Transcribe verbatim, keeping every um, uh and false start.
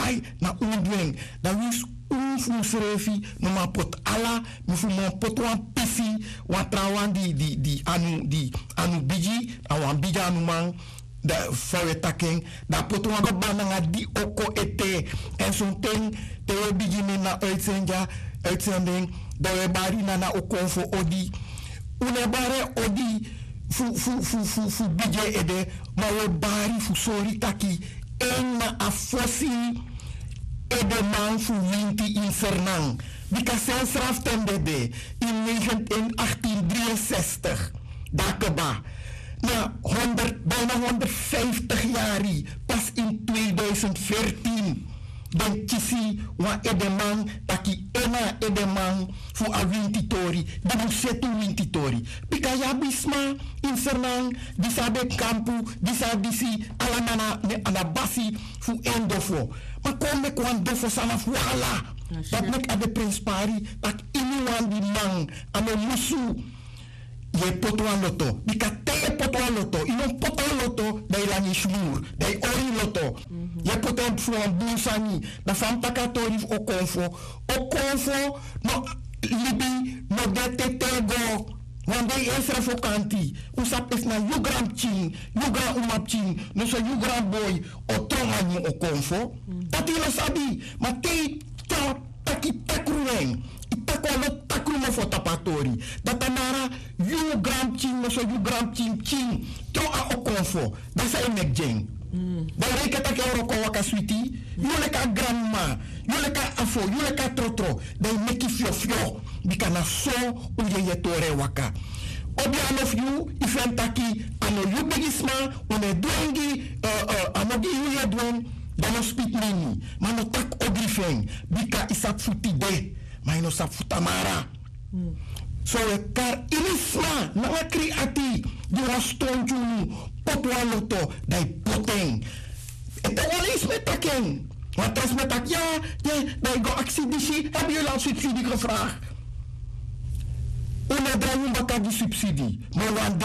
bai na undweng. Dan wis un fu srefi no ma pot ala mi fu mon pot wan pisi wan trawan di di di anu di anu biji awan bija anu man da fawe taking da pot wan go bananga di oko ete en zo'n ting te we biji mi na uitzendja uitzending da we bari na na okonfo odi une bare odi fu fu fu fu fu bije ede ma we bari fu sori taki en na afosi ede man fu winti in Sernang. Bika sen straftemde de in achttien drieënzestig. Dakeba. Na honderd, bijna honderdvijftig jaar pas in tweeduizend veertien. Dan kisi wa edeman taki ena edeman fu a wintitori. De musetu wintitori. Bika ya bisma in Sernang. Disabe kampu. Disabisi alanana ne anabasi fu endofo. Maar kom ik wan dofo sanaf wala. Dat mek ade prinspari. Dat inuan di mang. Ame musu. Je potwan loto. Bika te potwan loto. Inon potwan loto. Dai langi shmur. Dai ori loto. Je poten fuan busani. Da fam takatori o konfo. O konfo. No libi. No dete tego. Want hij is er voor kanti. Usap is na yugram ching, yugram umap ching, no so yugram boy, o trongan mo o konfo. Tati lo sabi, ma te ta taki takrueng. Itakwa lo takrumo fo tapatori. Datanara yugram ching, no so yugram ching ching, tro a o konfo. Dasa emek jeng. Dan reken tak euro ko waka sweetie. Yule ka grandma, yule ka afo, yule ka trotro. Dan meki fio fio. Bika na so uye ye tore waka. Obi alof you ifem taki ano yu bigisma une dwengi uh, uh, anogi yu ye dwen dano speak nini. Mano tak obi feng. Bika isap futi de. Maino sap futamara. Mm. So we kar inisma na kreati di waston junu potwa loto dai poteng. Ete wala is met taken. Want als met tak ja, ja, dai go actie disi, hebben jullie al subsidie gevraagd? Una draai een bakka die subsidie. Maar